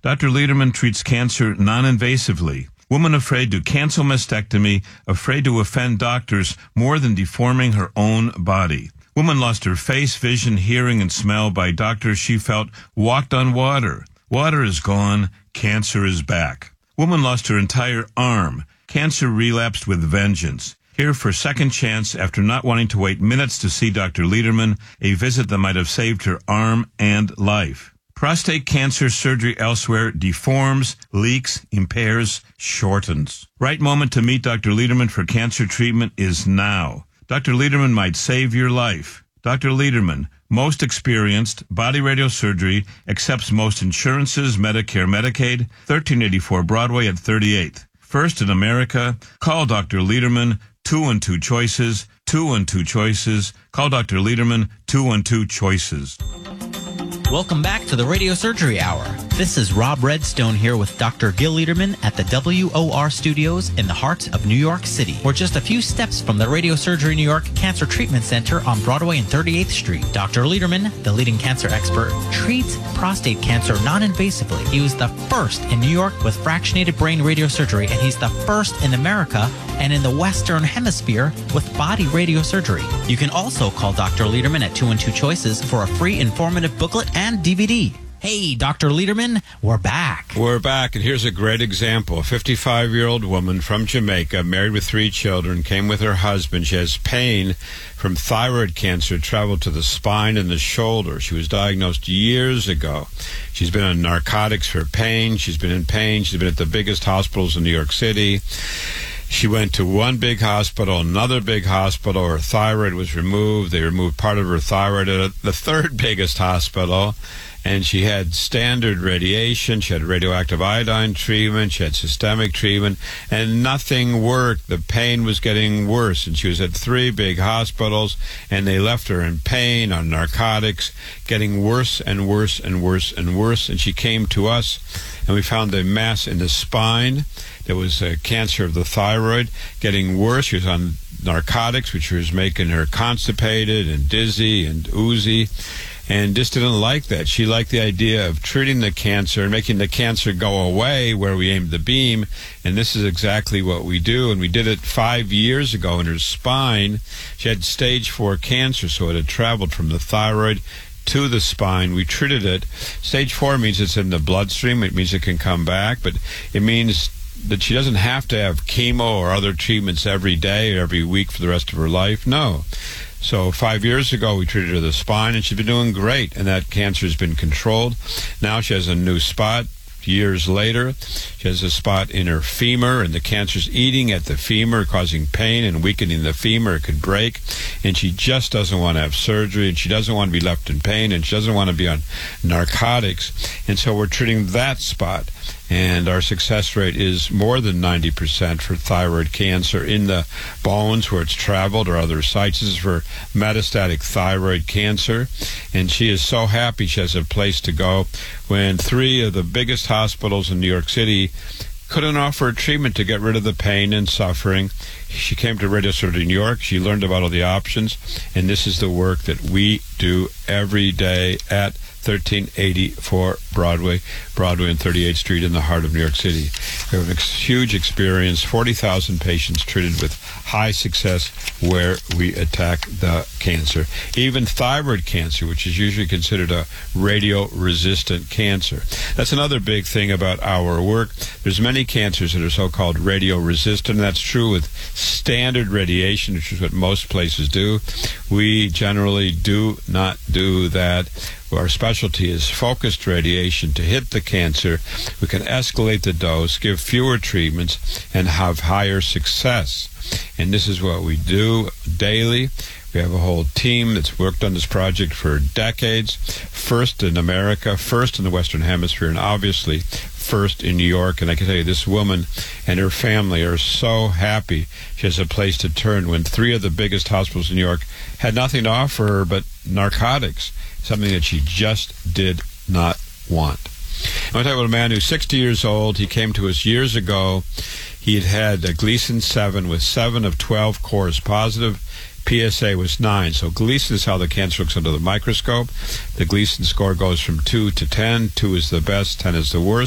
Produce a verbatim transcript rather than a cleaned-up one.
Doctor Lederman treats cancer non-invasively. Woman afraid to cancel mastectomy, afraid to offend doctors more than deforming her own body. Woman lost her face, vision, hearing, and smell by doctors she felt walked on water. Water is gone. Cancer is back. Woman lost her entire arm. Cancer relapsed with vengeance. Here for second chance after not wanting to wait minutes to see Doctor Lederman, a visit that might have saved her arm and life. Prostate cancer surgery elsewhere deforms, leaks, impairs, shortens. Right moment to meet Doctor Lederman for cancer treatment is now. Doctor Lederman might save your life. Doctor Lederman, most experienced, body radiosurgery, accepts most insurances, Medicare, Medicaid, thirteen eighty-four Broadway at thirty-eighth. First in America. Call Doctor Lederman, two one two choices, two one two choices. Call Doctor Lederman, two one two choices. Welcome back to the Radio Surgery Hour. This is Rob Redstone here with Doctor Gil Lederman at the W O R Studios in the heart of New York City. We're just a few steps from the Radio Surgery New York Cancer Treatment Center on Broadway and thirty-eighth Street. Doctor Lederman, the leading cancer expert, treats prostate cancer non-invasively. He was the first in New York with fractionated brain radiosurgery, and he's the first in America and in the Western Hemisphere with body radiosurgery. You can also call Doctor Lederman at two one two choices for a free informative booklet and D V D. Hey, Doctor Lederman, we're back. We're back, and here's a great example. A fifty-five-year-old woman from Jamaica, married with three children, came with her husband. She has pain from thyroid cancer, traveled to the spine and the shoulder. She was diagnosed years ago. She's been on narcotics for pain. She's been in pain. She's been at the biggest hospitals in New York City. She went to one big hospital, another big hospital. Her thyroid was removed. They removed part of her thyroid at the third biggest hospital. And she had standard radiation. She had radioactive iodine treatment. She had systemic treatment. And nothing worked. The pain was getting worse. And she was at three big hospitals. And they left her in pain, on narcotics, getting worse and worse and worse and worse. And she came to us, and we found a mass in the spine. There was a cancer of the thyroid, getting worse. She was on narcotics, which was making her constipated and dizzy and oozy, and just didn't like that. She liked the idea of treating the cancer and making the cancer go away where we aimed the beam, and this is exactly what we do. And we did it five years ago in her spine. She had stage four cancer, so it had traveled from the thyroid to the spine. We treated it. Stage four means it's in the bloodstream. It means it can come back, but it means that she doesn't have to have chemo or other treatments every day or every week for the rest of her life. No. So five years ago, we treated her the spine, and she's been doing great, and that cancer has been controlled. Now she has a new spot. Years later, she has a spot in her femur, and the cancer's eating at the femur, causing pain and weakening the femur. It could break, and she just doesn't want to have surgery, and she doesn't want to be left in pain, and she doesn't want to be on narcotics. And so we're treating that spot, and our success rate is more than ninety percent for thyroid cancer in the bones where it's traveled or other sites. This is for metastatic thyroid cancer, and she is so happy she has a place to go when three of the biggest hospitals in New York City couldn't offer a treatment to get rid of the pain and suffering. She came to Radio Surgery New York. She learned about all the options, and this is the work that we do every day at thirteen eighty-four Broadway, Broadway and thirty-eighth Street in the heart of New York City. We have a huge experience, forty thousand patients treated with high success where we attack the cancer. Even thyroid cancer, which is usually considered a radio-resistant cancer. That's another big thing about our work. There's many cancers that are so-called radio-resistant. That's true with standard radiation, which is what most places do. We generally do not do that. Our specialty is focused radiation to hit the cancer. We can escalate the dose, give fewer treatments, and have higher success. And this is what we do daily. We have a whole team that's worked on this project for decades. First in America, first in the Western Hemisphere, and obviously first in New York. And I can tell you, this woman and her family are so happy she has a place to turn when three of the biggest hospitals in New York had nothing to offer her but narcotics, something that she just did not want. I'm going to talk about a man who's sixty years old. He came to us years ago. He had had a Gleason seven with seven of twelve cores positive. P S A was nine. So Gleason is how the cancer looks under the microscope. The Gleason score goes from two to ten. two is the best, ten is the worst.